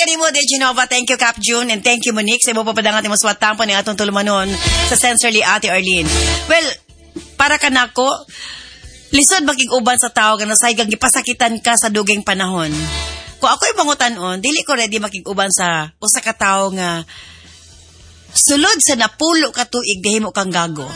kanimo, De Genova. Thank you, Cap June. And thank you, Monique. Sa mo papadangat mo swat tampo ni atong tulumanon sa Sensorly Ate Arlene. Well, para ka nako, lisod makig-uban sa tao nga nasaygang gipasakitan ka sa duging panahon. Kung ako'y mangutanon, dili ko ready makig-uban sa usa ka tawo nga sulod sa napulo ka tuig dihimo kang gago.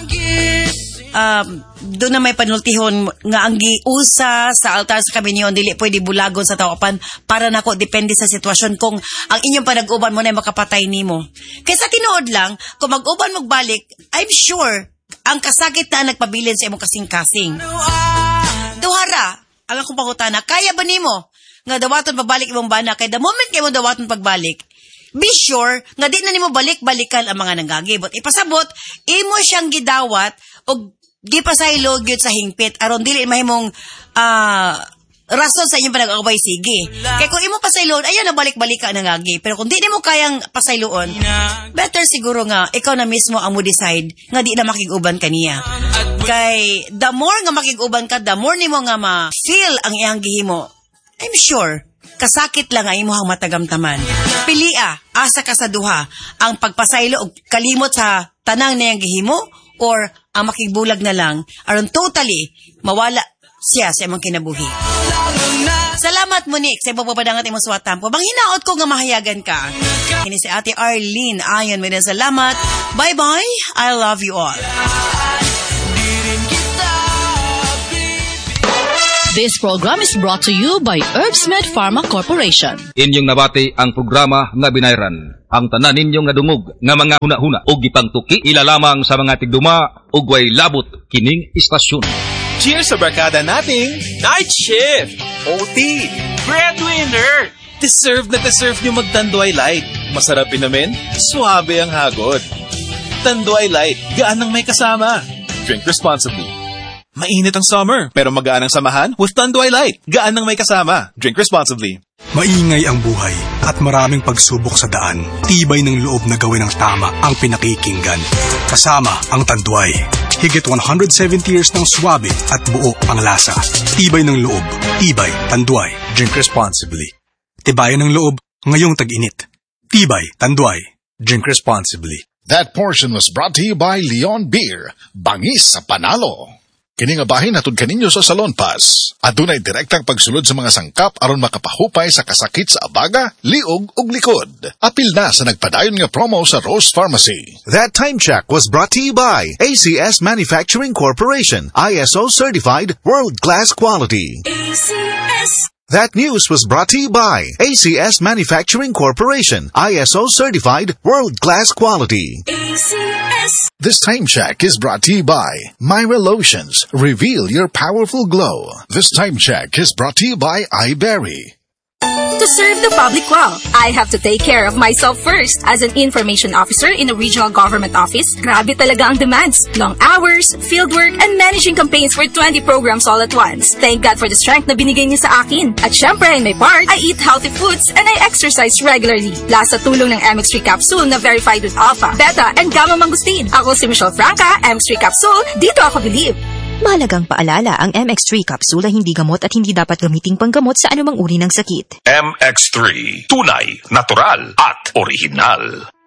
Doon na may panultihon nga ang giusa sa altar sa kaminyon dili pwede bulagon sa tawapan para nako depende sa sitwasyon kung ang inyong panag-uban mo na makapatay nimo. Kaysa tinuod lang kung mag-uban mo balik, I'm sure ang kasakit na nagpabilin sa imong kasing-kasing. Duhara, ang akong pangutana, kaya ba nimo nga dawaton pagbalik imong bana kay the moment kay mo dawaton pagbalik, be sure nga di na nimo balik-balikan ang mga nanggagi. But ipasabot, imo siyang gidawat o gipasaylo gyud sa hingpit aron dili mahimong rason sa inyong panag-away sige. Kaya kung imo pasaylon, ayaw na balik-balika nanggagi. Pero kung di mo kayang pasayloon, better siguro nga ikaw na mismo ang mo decide nga di na makig-uban kaniya. Kay the more nga makig-uban ka, the more nimo nga ma-feel ang iyang gihimo. I'm sure kasakit lang ang imuhang matagamtaman. Pilia, asa ka sa duha, ang pagpasaylo og kalimot sa tanang niyang gihimo or ang makigbulag na lang aron totally mawala siya sa imong kinabuhi. Salamat, Monique, sa ipapapadangat imong suwatan po. Bang hinaot ko nga mahayagan ka. Kini si Ate Arlene ayon mo din salamat. Bye-bye. I love you all. This program is brought to you by Herbsmed Pharma Corporation. Inyong nabati ang programa nga binayran. Ang tanan ninyong nga dungog nga mga huna-huna o gipangtuki ilalamang sa mga tigduma ug way labot kining istasyon. Cheers sa barkada nating Night Shift, OT, Breadwinner. Deserve na deserve nyo magtanduay light. Masarap namin, suabe ang hagod. Tanduay light, gaan ang may kasama. Drink responsibly. Mainit ang summer, pero magaan ang samahan with Tanduay Light. Gaan ang may kasama. Drink responsibly. Maingay ang buhay at maraming pagsubok sa daan. Tibay ng loob na gawin ang tama ang pinakikinggan. Kasama ang Tanduay. Higit 170 years ng swabe at buo ang lasa. Tibay ng loob. Tibay, Tanduay. Drink responsibly. Tibayan ng loob ngayong tag-init. Tibay, Tanduay. Drink responsibly. That portion was brought to you by Leon Beer. Bangis sa panalo. Kining abahin hatod kaninyo sa Salon Pass. Adunay direktang pagsulod sa mga sangkap aron makapahupay sa kasakit sa abaga, liog ug likod. Apil na sa nagpadayon nga promo sa Rose Pharmacy. That time check was brought to you by ACS Manufacturing Corporation, ISO certified world-class quality. ACS. That news was brought to you by ACS Manufacturing Corporation, ISO certified world-class quality. ACS. This time check is brought to you by Myra Lotions. Reveal your powerful glow. This time check is brought to you by iBerry. To serve the public well, I have to take care of myself first. As an information officer in a regional government office, grabe talaga ang demands. Long hours, fieldwork, and managing campaigns for 20 programs all at once. Thank God for the strength na binigay niya sa akin. At syempre, in my part, I eat healthy foods and I exercise regularly. Last sa tulong ng MX3 capsule na verified with alpha, beta, and gamma mangosteen. Ako si Michelle Franca, MX3 capsule, dito ako believe. Mahalagang paalala, ang MX3 capsule ay hindi gamot at hindi dapat gamiting panggamot sa anumang uri ng sakit. MX3, tunay, natural at original.